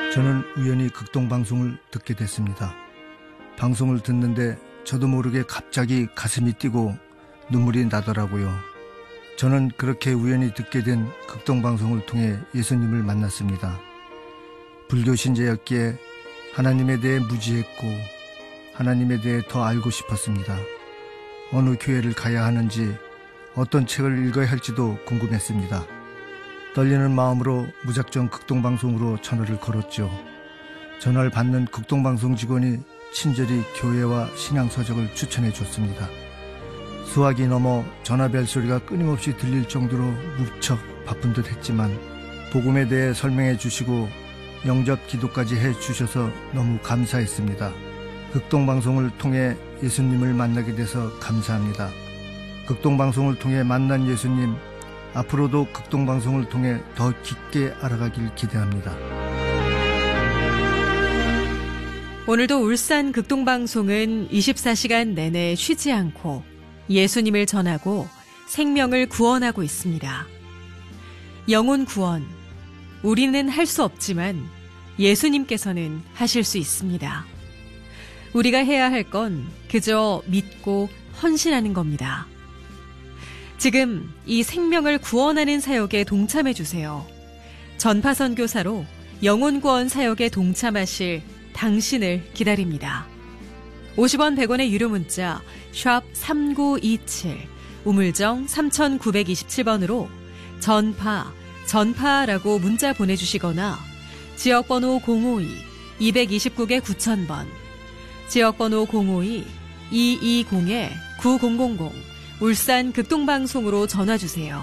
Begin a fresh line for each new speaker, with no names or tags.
저는 우연히 극동방송을 듣게 됐습니다. 방송을 듣는데 저도 모르게 갑자기 가슴이 뛰고 눈물이 나더라고요. 저는 그렇게 우연히 듣게 된 극동방송을 통해 예수님을 만났습니다. 불교 신자였기에 하나님에 대해 무지했고 하나님에 대해 더 알고 싶었습니다. 어느 교회를 가야 하는지 어떤 책을 읽어야 할지도 궁금했습니다. 떨리는 마음으로 무작정 극동방송으로 전화를 걸었죠. 전화를 받는 극동방송 직원이 친절히 교회와 신앙서적을 추천해 줬습니다. 수화기 넘어 전화벨 소리가 끊임없이 들릴 정도로 무척 바쁜 듯 했지만 복음에 대해 설명해 주시고 영접 기도까지 해 주셔서 너무 감사했습니다. 극동방송을 통해 예수님을 만나게 돼서 감사합니다. 극동방송을 통해 만난 예수님, 앞으로도 극동방송을 통해 더 깊게 알아가길 기대합니다.
오늘도 울산 극동방송은 24시간 내내 쉬지 않고 예수님을 전하고 생명을 구원하고 있습니다. 영혼 구원, 우리는 할 수 없지만 예수님께서는 하실 수 있습니다. 우리가 해야 할 건 그저 믿고 헌신하는 겁니다. 지금 이 생명을 구원하는 사역에 동참해 주세요. 전파선교사로 영혼구원 사역에 동참하실 당신을 기다립니다. 50원 100원의 유료 문자 샵 3927 우물정 3927번으로 전파라고 문자 보내주시거나 지역번호 052-229개 9000번 지역번호 052-220-9000 울산 극동방송으로 전화주세요.